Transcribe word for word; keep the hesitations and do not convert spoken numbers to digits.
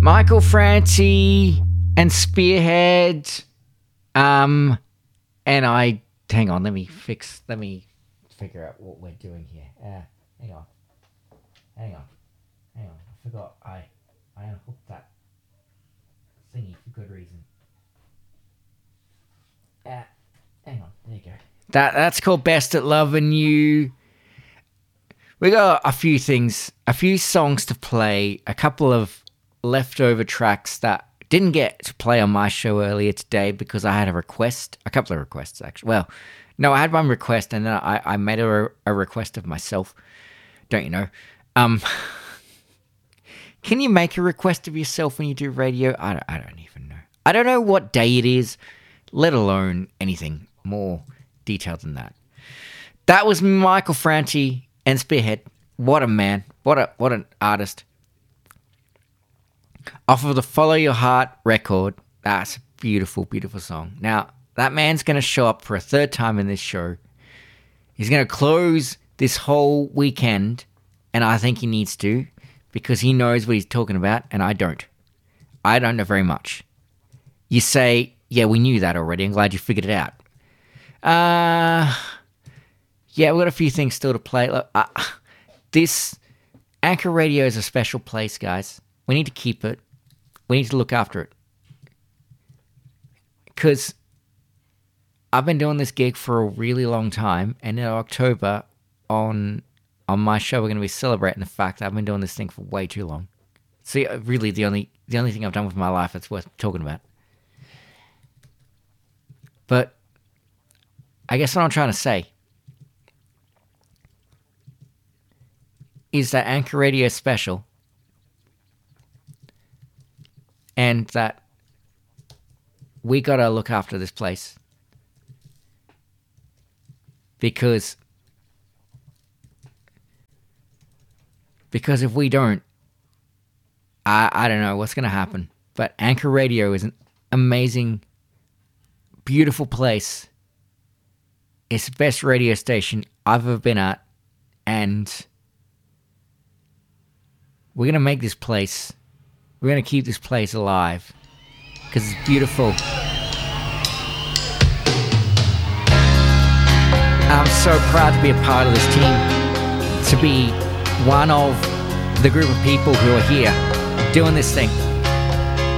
Michael Franti and Spearhead. Um, and I, hang on, let me fix, let me figure out what we're doing here. Uh, hang on. Hang on. Hang on. I forgot I, I unhooked that thingy for good reason. Uh, hang on. There you go. That, that's called Best at Loving You. We got a few things, a few songs to play, a couple of leftover tracks that didn't get to play on my show earlier today because I had a request, a couple of requests actually. Well, no, I had one request and then I, I made a, a request of myself. Don't you know? Um, can you make a request of yourself when you do radio? I don't, I don't even know. I don't know what day it is, let alone anything more detailed than that. That was Michael Franti and Spearhead. What a man. What a what an artist. Off of the Follow Your Heart record. That's a beautiful, beautiful song. Now, that man's going to show up for a third time in this show. He's going to close this whole weekend, and I think he needs to, because he knows what he's talking about, and I don't. I don't know very much. You say, yeah, we knew that already. I'm glad you figured it out. Uh, yeah, we've got a few things still to play. Look, uh, this Anchor Radio is a special place, guys. We need to keep it. We need to look after it. Because I've been doing this gig for a really long time, and in October, on on my show, we're going to be celebrating the fact that I've been doing this thing for way too long. See, really, the only the only thing I've done with my life that's worth talking about. But I guess what I'm trying to say is that Anchor Radio is special, and that we gotta look after this place, because because if we don't, I I don't know what's gonna happen. But Anchor Radio is an amazing, beautiful place. It's the best radio station I've ever been at, and we're gonna make this place. We're going to keep this place alive because it's beautiful. I'm so proud to be a part of this team, to be one of the group of people who are here doing this thing.